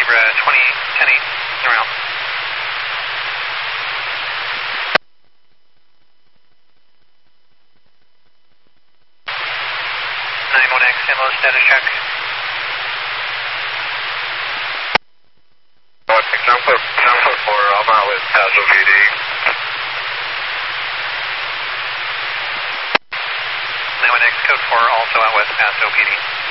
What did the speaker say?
Cobra 20, 10-8, around. 91X, MO status check. Jump 4, I'm out with Paso PD. 91X, code 4, also out with Paso PD.